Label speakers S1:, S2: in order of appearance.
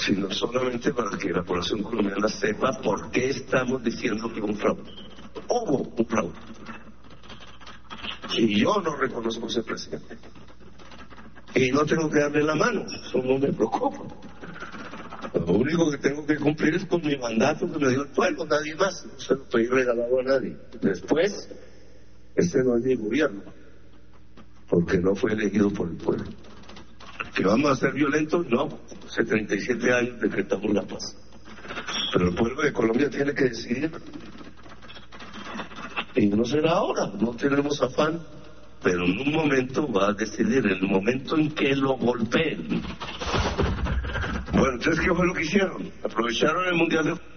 S1: sino solamente para que la población colombiana sepa por qué estamos diciendo que hubo un fraude. Hubo un fraude. Y yo no reconozco a ese presidente. Y no tengo que darle la mano, eso no me preocupa. Lo único que tengo que cumplir es con mi mandato que me dio el pueblo, nadie más. No se lo estoy regalado a nadie. Después, este no es mi gobierno, porque no fue elegido por el pueblo. ¿Que vamos a ser violentos? No. Hace 37 años decretamos la paz. Pero el pueblo de Colombia tiene que decidir. Y no será ahora, no tenemos afán. Pero en un momento va a decidir, en el momento en que lo golpeen. Bueno, entonces, ¿qué fue lo que hicieron? Aprovecharon el Mundial de